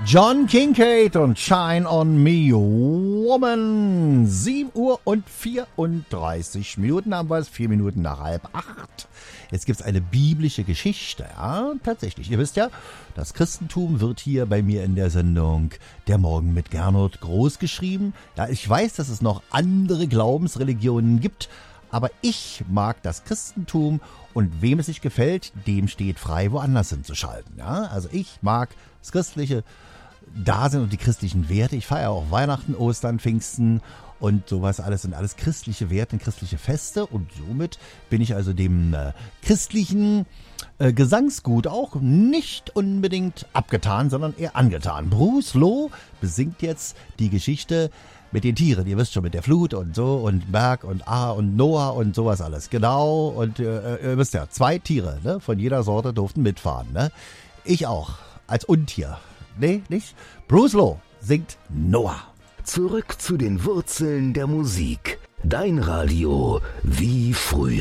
John Kincaid und Shine on Me Woman. 7 Uhr und 34 Minuten haben wir es, 4 Minuten nach 7:30. Jetzt gibt's eine biblische Geschichte, ja, tatsächlich. Ihr wisst ja, das Christentum wird hier bei mir in der Sendung Der Morgen mit Gernot groß geschrieben. Ja, ich weiß, dass es noch andere Glaubensreligionen gibt, aber ich mag das Christentum und wem es nicht gefällt, dem steht frei, woanders hinzuschalten. Ja? Also ich mag das christliche Dasein und die christlichen Werte. Ich feiere auch Weihnachten, Ostern, Pfingsten und sowas alles sind alles christliche Werte, christliche Feste und somit bin ich also dem christlichen Gesangsgut auch nicht unbedingt abgetan, sondern eher angetan. Bruce Loh besingt jetzt die Geschichte mit den Tieren, ihr wisst schon, mit der Flut und so und Berg und und Noah und sowas alles. Genau, und ihr wisst ja, 2 Tiere, ne, von jeder Sorte durften mitfahren. Ne? Ich auch, als Untier. Nee, nicht? Bruce Loh singt Noah. Zurück zu den Wurzeln der Musik. Dein Radio wie früher.